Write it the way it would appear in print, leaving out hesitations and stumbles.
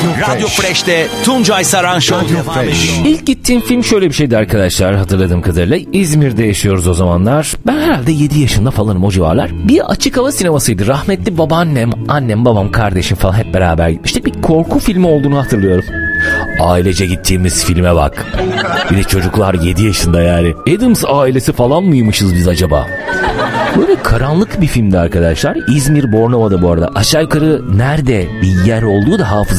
Radyo Fresh'te Tuncay Saran Show devam ediyor. İlk gittiğim film şöyle bir şeydi arkadaşlar, hatırladığım kadarıyla. İzmir'de yaşıyoruz o zamanlar. Ben herhalde 7 yaşında falanım, o civarlar. Bir açık hava sinemasıydı. Rahmetli babaannem, annem, babam, kardeşim falan hep beraber gitmiştik. Bir korku filmi olduğunu hatırlıyorum. Ailece gittiğimiz filme bak. Bir de çocuklar 7 yaşında yani. Addams ailesi falan mıymışız biz acaba? Böyle karanlık bir filmdi arkadaşlar. İzmir, Bornova'da bu arada. Aşağı yukarı nerede bir yer olduğu da hafızam